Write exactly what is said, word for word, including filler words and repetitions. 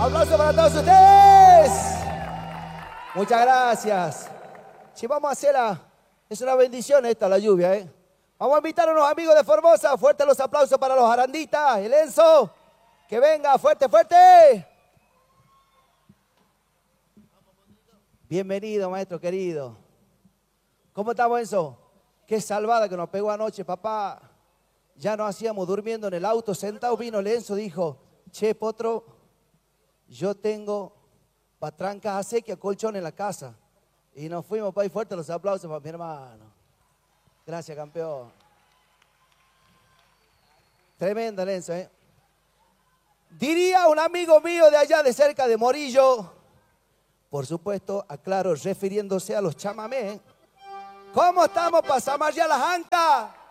Aplauso para todos ustedes. Muchas gracias. Si vamos a hacerla, es una bendición esta la lluvia, ¿eh? Vamos a invitar a unos amigos de Formosa. Fuertes los aplausos para los Aranditas. El Enzo, que venga, fuerte, fuerte. Bienvenido, maestro querido. ¿Cómo estamos, Enzo? Qué salvada que nos pegó anoche, papá. Ya nos hacíamos durmiendo en el auto, sentado, vino el Enzo, dijo, che, Potro, yo tengo patrancas a sequía, colchón en la casa. Y nos fuimos, pa' y fuerte los aplausos para mi hermano. Gracias, campeón. Tremenda, Lenzo, ¿eh? Diría un amigo mío de allá de cerca de Morillo, por supuesto, aclaro, refiriéndose a los chamamés. ¿Cómo estamos para zamarrear las ancas?